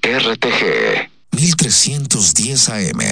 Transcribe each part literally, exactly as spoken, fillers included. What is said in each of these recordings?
R T G mil trescientos diez A M.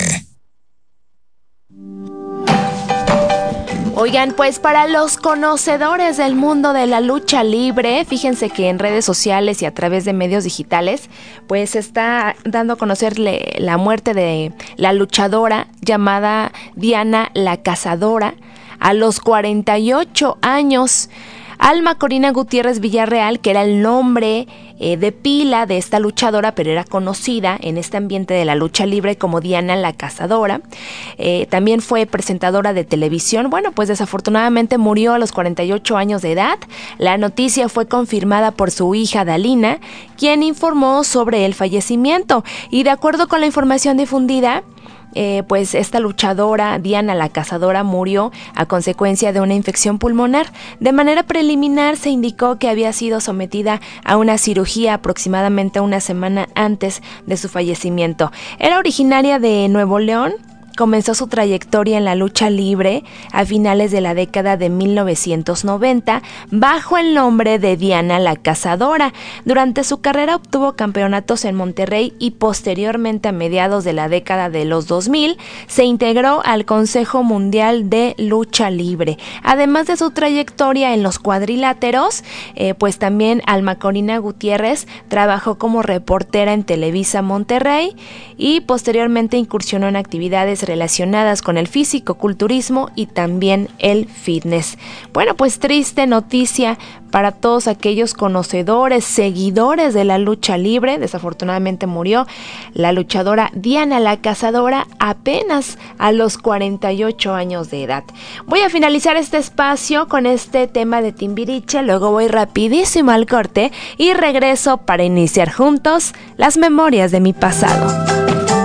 Oigan, pues para los conocedores del mundo de la lucha libre, fíjense que en redes sociales y a través de medios digitales, pues está dando a conocerle la muerte de la luchadora llamada Diana la Cazadora a los cuarenta y ocho años. Alma Corina Gutiérrez Villarreal, que era el nombre eh, de pila de esta luchadora, pero era conocida en este ambiente de la lucha libre como Diana la Cazadora. Eh, también fue presentadora de televisión. Bueno, pues desafortunadamente murió a los cuarenta y ocho años de edad. La noticia fue confirmada por su hija Dalina, quien informó sobre el fallecimiento. Y de acuerdo con la información difundida, Eh, pues esta luchadora, Diana la Cazadora, murió a consecuencia de una infección pulmonar. De manera preliminar se indicó que había sido sometida a una cirugía aproximadamente una semana antes de su fallecimiento. Era originaria de Nuevo León. Comenzó su trayectoria en la lucha libre a finales de la década de mil novecientos noventa bajo el nombre de Diana la Cazadora. Durante su carrera obtuvo campeonatos en Monterrey y posteriormente a mediados de la década de los dos mil se integró al Consejo Mundial de Lucha Libre. Además de su trayectoria en los cuadriláteros, eh, pues también Alma Corina Gutiérrez trabajó como reportera en Televisa Monterrey y posteriormente incursionó en actividades relacionadas con el físico-culturismo y también el fitness. Bueno, pues triste noticia para todos aquellos conocedores, seguidores de la lucha libre. Desafortunadamente murió la luchadora Diana la Cazadora apenas a los cuarenta y ocho años de edad. Voy a finalizar este espacio con este tema de Timbiriche, luego voy rapidísimo al corte y regreso para iniciar juntos las memorias de mi pasado.